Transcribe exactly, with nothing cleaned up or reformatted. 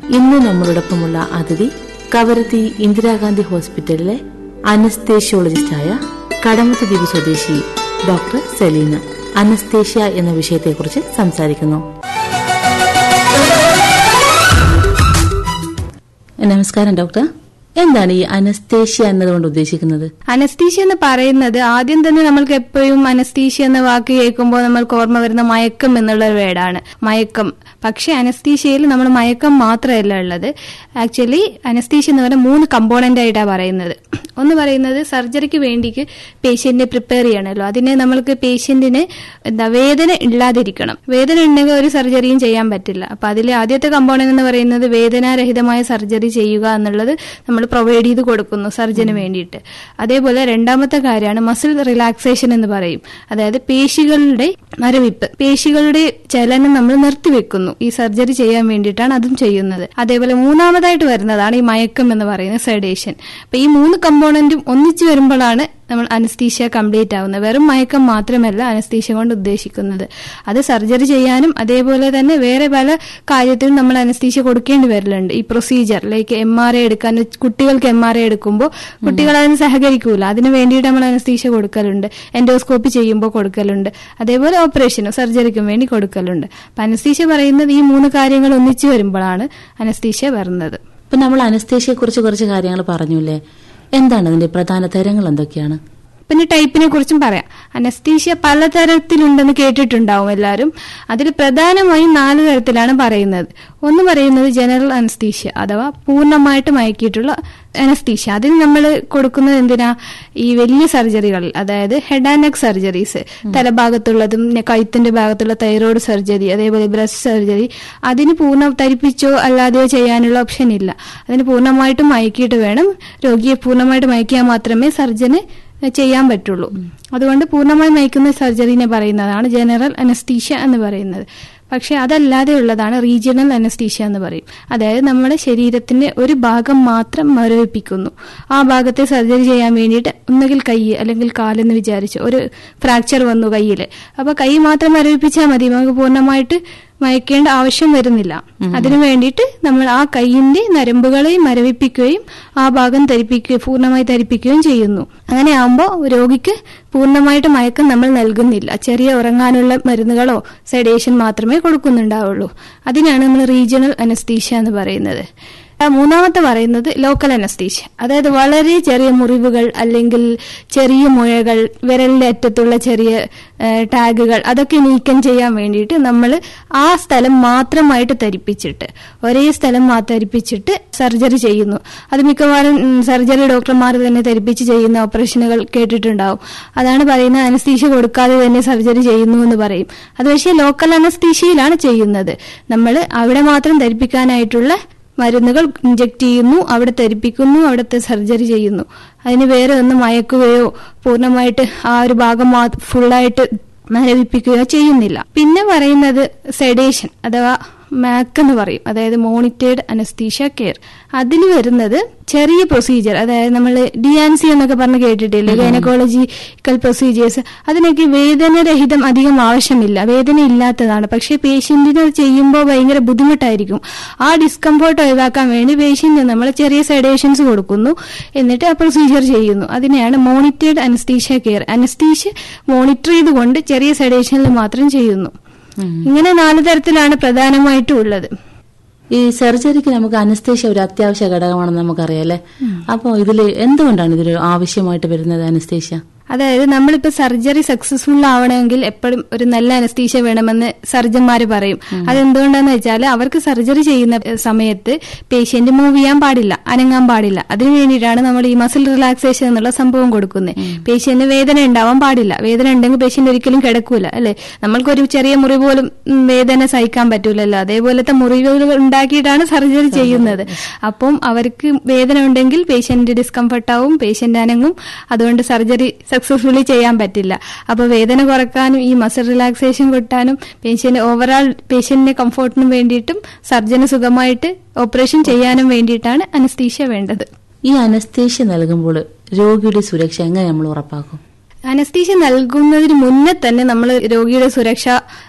ഇന്ന് നമ്മളോടൊപ്പമുള്ള അതിഥി കവരത്തി ഇന്ദിരാഗാന്ധി ഹോസ്പിറ്റലിലെ അനസ്തേഷ്യോളജിസ്റ്റായ കടമത്ത് ദ്വീപ് സ്വദേശി ഡോക്ടർ സെലീന. അനസ്തേഷ്യ എന്ന വിഷയത്തെക്കുറിച്ച് സംസാരിക്കുന്നു. നമസ്കാരം ഡോക്ടർ. എന്താണ് ഈ അനസ്തേഷ്യ എന്നതുകൊണ്ട് ഉദ്ദേശിക്കുന്നത്? അനസ്തീഷ്യ എന്ന് പറയുന്നത് ആദ്യം തന്നെ നമ്മൾക്ക് എപ്പോഴും അനസ്തീഷ്യ എന്ന വാക്ക് കേൾക്കുമ്പോൾ നമ്മൾക്ക് ഓർമ്മ വരുന്ന മയക്കം എന്നുള്ള വേർഡാണ്, മയക്കം. പക്ഷെ അനസ്തീഷ്യയിൽ നമ്മൾ മയക്കം മാത്രമല്ല ഉള്ളത്. ആക്ച്വലി അനസ്തീഷ്യ എന്ന് പറഞ്ഞാൽ മൂന്ന് കമ്പോണന്റ് ആയിട്ടാണ് പറയുന്നത്. ഒന്ന് പറയുന്നത് സർജറിക്ക് വേണ്ടിക്ക് പേഷ്യന്റിനെ പ്രിപ്പയർ ചെയ്യണമല്ലോ, അതിനെ നമ്മൾക്ക് പേഷ്യന്റിന് എന്താ വേദന ഇല്ലാതിരിക്കണം. വേദന ഉണ്ടെങ്കിൽ ഒരു സർജറിയും ചെയ്യാൻ പറ്റില്ല. അപ്പൊ അതിലെ ആദ്യത്തെ കമ്പോണന്റ് എന്ന് പറയുന്നത് വേദനാരഹിതമായ സർജറി ചെയ്യുക എന്നുള്ളത് നമ്മൾ പ്രൊവൈഡ് ചെയ്ത് കൊടുക്കുന്നു സർജന് വേണ്ടിയിട്ട്. അതേപോലെ രണ്ടാമത്തെ കാര്യമാണ് മസിൽ റിലാക്സേഷൻ എന്ന് പറയും. അതായത് പേശികളുടെ മരവിപ്പ്, പേശികളുടെ ചലനം നമ്മൾ നിർത്തിവെക്കുന്നു ഈ സർജറി ചെയ്യാൻ വേണ്ടിയിട്ടാണ് അതും ചെയ്യുന്നത്. അതേപോലെ മൂന്നാമതായിട്ട് വരുന്നതാണ് ഈ മയക്കം എന്ന് പറയുന്ന സെഡേഷൻ. അപ്പൊ ഈ മൂന്ന് കമ്പോണന്റും ഒന്നിച്ചു വരുമ്പോഴാണ് നമ്മൾ അനസ്തീഷ്യ കംപ്ലീറ്റ് ആവുന്നത്. വെറും മയക്കം മാത്രമല്ല അനസ്തീഷ്യ കൊണ്ട് ഉദ്ദേശിക്കുന്നത്. അത് സർജറി ചെയ്യാനും അതേപോലെ തന്നെ വേറെ പല കാര്യത്തിലും നമ്മൾ അനസ്തീഷ്യ കൊടുക്കേണ്ടി വരലുണ്ട്. ഈ procedure like M R I എടുക്കാൻ കുട്ടികൾക്ക് എം ആർ ഐ എടുക്കുമ്പോൾ കുട്ടികൾ അതിന് സഹകരിക്കൂല, അതിന് വേണ്ടിയിട്ട് നമ്മൾ അനസ്തീഷ്യ കൊടുക്കലുണ്ട്. എൻഡോസ്കോപ്പി ചെയ്യുമ്പോൾ കൊടുക്കലുണ്ട്. അതേപോലെ ഓപ്പറേഷനും സർജറിക്കും വേണ്ടി കൊടുക്കലുണ്ട്. അപ്പൊ അനസ്തീഷ്യ പറയുന്നത് ഈ മൂന്ന് കാര്യങ്ങൾ ഒന്നിച്ചു വരുമ്പോഴാണ് അനസ്തീഷ്യ വരുന്നത്. ഇപ്പൊ നമ്മൾ അനസ്തീഷ്യയെ കുറിച്ച് കുറച്ച് കാര്യങ്ങൾ പറഞ്ഞില്ലേ, എന്താണ് അതിന്റെ പ്രധാന തരങ്ങൾ എന്തൊക്കെയാണ്? പിന്നെ ടൈപ്പിനെ കുറിച്ചും പറയാം. അനസ്തീഷ്യ പലതരത്തിലുണ്ടെന്ന് കേട്ടിട്ടുണ്ടാവും എല്ലാവരും. അതിൽ പ്രധാനമായും നാല് തരത്തിലാണ് പറയുന്നത്. ഒന്ന് പറയുന്നത് ജനറൽ അനസ്തീഷ്യ അഥവാ പൂർണ്ണമായിട്ട് മയക്കിയിട്ടുള്ള അനസ്തീഷ്യ. അതിന് നമ്മൾ കൊടുക്കുന്നത് എന്തിനാ, ഈ വലിയ സർജറികളിൽ, അതായത് ഹെഡ് ആൻഡ് നെക്ക് സർജറീസ്, തലഭാഗത്തുള്ളതും കഴുത്തിന്റെ ഭാഗത്തുള്ള തൈറോയ്ഡ് സർജറി, അതേപോലെ ബ്രസ്റ്റ് സർജറി, അതിന് പൂർണ്ണ തരിപ്പിച്ചോ അല്ലാതെയോ ചെയ്യാനുള്ള ഓപ്ഷൻ ഇല്ല. അതിന് പൂർണ്ണമായിട്ടും മയക്കിയിട്ട് വേണം. രോഗിയെ പൂർണ്ണമായിട്ട് മയക്കിയാൽ മാത്രമേ സർജന് ചെയ്യാൻ പറ്റുള്ളൂ. അതുകൊണ്ട് പൂർണ്ണമായി മയക്കുന്ന സർജറിനെ പറയുന്നതാണ് ജനറൽ അനസ്തീഷ്യ എന്ന് പറയുന്നത്. പക്ഷെ അതല്ലാതെ ഉള്ളതാണ് റീജിയണൽ അനസ്തീഷ്യ എന്ന് പറയും. അതായത് നമ്മുടെ ശരീരത്തിന്റെ ഒരു ഭാഗം മാത്രം മരവിപ്പിക്കുന്നു. ആ ഭാഗത്തെ സർജറി ചെയ്യാൻ വേണ്ടിയിട്ട് ഒന്നുകിൽ കൈ അല്ലെങ്കിൽ കാലെന്ന് വിചാരിച്ചു ഒരു ഫ്രാക്ചർ വന്നു കൈയില്, അപ്പൊ കൈ മാത്രം മരവിപ്പിച്ചാൽ മതി, നമുക്ക് പൂർണ്ണമായിട്ട് മയക്കേണ്ട ആവശ്യം വരുന്നില്ല. അതിനു വേണ്ടിയിട്ട് നമ്മൾ ആ കൈയിന്റെ നരമ്പുകളെ മരവിപ്പിക്കുകയും ആ ഭാഗം ധരിപ്പിക്കുകയും പൂർണ്ണമായി ധരിപ്പിക്കുകയും ചെയ്യുന്നു. അങ്ങനെ ആകുമ്പോൾ രോഗിക്ക് പൂർണ്ണമായിട്ട് മയക്കം നമ്മൾ നൽകുന്നില്ല. ചെറിയ ഉറങ്ങാനുള്ള മരുന്നുകളോ സെഡേഷൻ മാത്രമേ കൊടുക്കുന്നുണ്ടാവുള്ളൂ. അതിനാണ് നമ്മൾ റീജിയണൽ അനസ്തീഷ്യ എന്ന് പറയുന്നത്. മൂന്നാമത്തെ പറയുന്നത് ലോക്കൽ അനസ്തീഷ്യ. അതായത് വളരെ ചെറിയ മുറിവുകൾ അല്ലെങ്കിൽ ചെറിയ മുഴകൾ, വിരലിന്റെ അറ്റത്തുള്ള ചെറിയ ടാഗുകൾ, അതൊക്കെ നീക്കം ചെയ്യാൻ വേണ്ടിയിട്ട് നമ്മൾ ആ സ്ഥലം മാത്രമായിട്ട് ധരിപ്പിച്ചിട്ട് ഒരേ സ്ഥലം മാത്രം ധരിപ്പിച്ചിട്ട് സർജറി ചെയ്യുന്നു. അത് മിക്കവാറും സർജറി ഡോക്ടർമാർ തന്നെ ധരിപ്പിച്ച് ചെയ്യുന്ന ഓപ്പറേഷനുകൾ കേട്ടിട്ടുണ്ടാവും. അതാണ് പറയുന്നത് അനസ്തീഷ്യ കൊടുക്കാതെ തന്നെ സർജറി ചെയ്യുന്നു എന്ന് പറയും. അത് പക്ഷേ ലോക്കൽ അനസ്തീഷ്യയിലാണ് ചെയ്യുന്നത്. നമ്മൾ അവിടെ മാത്രം ധരിപ്പിക്കാനായിട്ടുള്ള മരുന്നുകൾ ഇഞ്ചക്ട് ചെയ്യുന്നു, അവിടെ ധരിപ്പിക്കുന്നു, അവിടുത്തെ സർജറി ചെയ്യുന്നു. അതിന് വേറെ ഒന്നും മയക്കുകയോ പൂർണ്ണമായിട്ട് ആ ഒരു ഭാഗം ഫുള്ളായിട്ട് മരവിപ്പിക്കുകയോ ചെയ്യുന്നില്ല. പിന്നെ പറയുന്നത് സെഡേഷൻ അഥവാ മാക്ക് എന്ന് പറയും. അതായത് മോണിറ്റേർഡ് അനസ്തീഷ്യ കെയർ. അതിൽ വരുന്നത് ചെറിയ പ്രൊസീജിയർ, അതായത് നമ്മൾ ഡി ആൻ സി എന്നൊക്കെ പറഞ്ഞ് കേട്ടിട്ടില്ലേ, ഗൈനക്കോളജിക്കൽ പ്രൊസീജിയേഴ്സ്. അതിനൊക്കെ വേദനരഹിതം അധികം ആവശ്യമില്ല, വേദന ഇല്ലാത്തതാണ്. പക്ഷെ പേഷ്യന്റിന് ചെയ്യുമ്പോൾ ഭയങ്കര ബുദ്ധിമുട്ടായിരിക്കും. ആ ഡിസ്കംഫോർട്ട് ഒഴിവാക്കാൻ വേണ്ടി പേഷ്യന്റിന് നമ്മൾ ചെറിയ സെഡേഷൻസ് കൊടുക്കുന്നു, എന്നിട്ട് ആ പ്രൊസീജിയർ ചെയ്യുന്നു. അതിനെയാണ് monitored anaesthesia care. Anaesthesia monitor ചെയ്തുകൊണ്ട് ചെറിയ സെഡേഷനിൽ മാത്രം ചെയ്യുന്നു. ഇങ്ങനെ നാല് തരത്തിലാണ് പ്രധാനമായിട്ടും ഉള്ളത്. ഈ സർജറിക്ക് നമുക്ക് അനസ്തേഷ്യ ഒരു അത്യാവശ്യ ഘടകമാണെന്ന് നമുക്കറിയാം അല്ലേ? അപ്പോ ഇതില് എന്തുകൊണ്ടാണ് ഇതിൽ ആവശ്യമായിട്ട് വരുന്നത് അനസ്തേഷ്യ? അതായത് നമ്മളിപ്പോ സർജറി സക്സസ്ഫുൾ ആവണമെങ്കിൽ എപ്പോഴും ഒരു നല്ല അനസ്തീഷ്യ വേണമെന്ന് സർജന്മാര് പറയും. അതെന്തുകൊണ്ടാന്ന് വെച്ചാൽ അവർക്ക് സർജറി ചെയ്യുന്ന സമയത്ത് പേഷ്യന്റ് മൂവ് ചെയ്യാൻ പാടില്ല, അനങ്ങാൻ പാടില്ല. അതിനു വേണ്ടിയിട്ടാണ് നമ്മൾ ഈ മസിൽ റിലാക്സേഷൻ എന്നുള്ള സംഭവം കൊടുക്കുന്നത്. പേഷ്യന്റിന് വേദന ഉണ്ടാവാൻ പാടില്ല. വേദന ഉണ്ടെങ്കിൽ പേഷ്യന്റ് ഒരിക്കലും കിടക്കൂല അല്ലെ? നമ്മൾക്കൊരു ചെറിയ മുറിവ് പോലും വേദന സഹിക്കാൻ പറ്റൂലല്ലോ. അതേപോലത്തെ മുറിവുകൾ ഉണ്ടാക്കിയിട്ടാണ് സർജറി ചെയ്യുന്നത്. അപ്പം അവർക്ക് വേദന ഉണ്ടെങ്കിൽ പേഷ്യന്റ് ഡിസ്കംഫർട്ട് ആവും, പേഷ്യന്റ് അനങ്ങും. അതുകൊണ്ട് സർജറി സക്സസ്ഫുള്ളി ചെയ്യാൻ പറ്റില്ല. അപ്പൊ വേദന കുറക്കാനും ഈ മസിൽ റിലാക്സേഷൻ കിട്ടാനും പേഷ്യന്റ് ഓവറോൾ പേഷ്യന്റിന്റെ കംഫോർട്ടിനും വേണ്ടിയിട്ടും സർജന് സുഖമായിട്ട് ഓപ്പറേഷൻ ചെയ്യാനും വേണ്ടിയിട്ടാണ് അനസ്തീഷ്യ വേണ്ടത്. ഈ അനസ്തീഷ്യ നൽകുമ്പോൾ രോഗിയുടെ സുരക്ഷ എങ്ങനെ നമ്മൾ ഉറപ്പാക്കും? അനസ്തീഷ്യ നൽകുന്നതിന് മുന്നേ തന്നെ നമ്മൾ രോഗിയുടെ സുരക്ഷ